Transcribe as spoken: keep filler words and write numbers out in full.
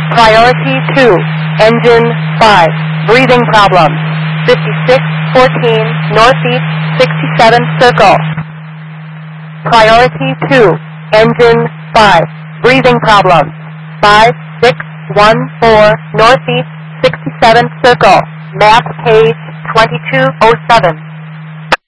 Priority two, engine five, breathing problems. fifty-six fourteen, northeast, sixty-seven, circle. Priority two, engine five, breathing problems. five six one four, northeast, sixty-seven, circle. Map page twenty-two oh seven.